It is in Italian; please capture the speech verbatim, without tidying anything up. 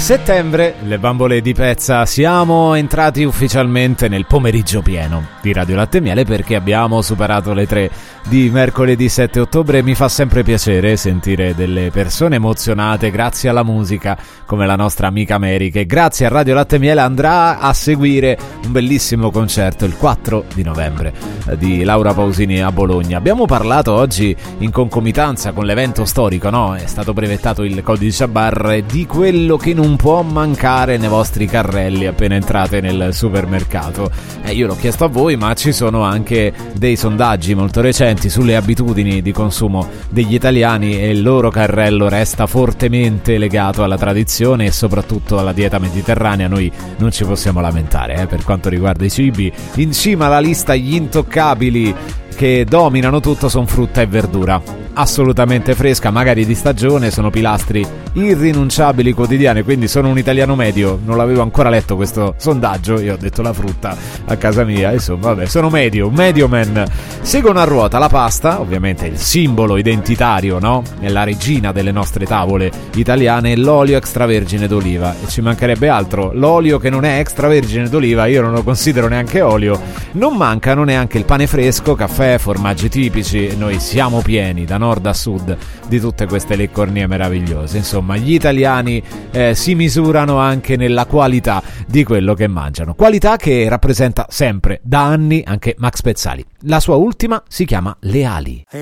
Settembre, le bambole di Pezza, siamo entrati ufficialmente nel pomeriggio pieno di Radio Latte e Miele perché abbiamo superato le tre di mercoledì sette ottobre. Mi fa sempre piacere sentire delle persone emozionate grazie alla musica come la nostra amica Mary, che grazie a Radio Latte e Miele andrà a seguire un bellissimo concerto il quattro di novembre di Laura Pausini a Bologna. Abbiamo parlato oggi in concomitanza con l'evento storico, no? È stato brevettato il codice a barre di quello che non può mancare nei vostri carrelli appena entrate nel supermercato. Eh, io l'ho chiesto a voi, ma ci sono anche dei sondaggi molto recenti sulle abitudini di consumo degli italiani e il loro carrello resta fortemente legato alla tradizione e soprattutto alla dieta mediterranea. Noi non ci possiamo lamentare eh, per quanto riguarda i cibi. In cima alla lista gli intoccabili che dominano tutto sono frutta e verdura assolutamente fresca, magari di stagione, sono pilastri irrinunciabili quotidiani, quindi sono un italiano medio. Non l'avevo ancora letto questo sondaggio, io ho detto la frutta a casa mia, insomma vabbè, sono medio, medio man. Seguono a ruota la pasta, ovviamente il simbolo identitario, no? È la regina delle nostre tavole italiane, e l'olio extravergine d'oliva, e ci mancherebbe altro, l'olio che non è extravergine d'oliva io non lo considero neanche olio. Non mancano neanche il pane fresco, caffè, formaggi tipici, noi siamo pieni da nord a sud di tutte queste leccornie meravigliose. Insomma, gli italiani eh, si misurano anche nella qualità di quello che mangiano, qualità che rappresenta sempre da anni anche Max Pezzali. La sua ultima si chiama Le ali.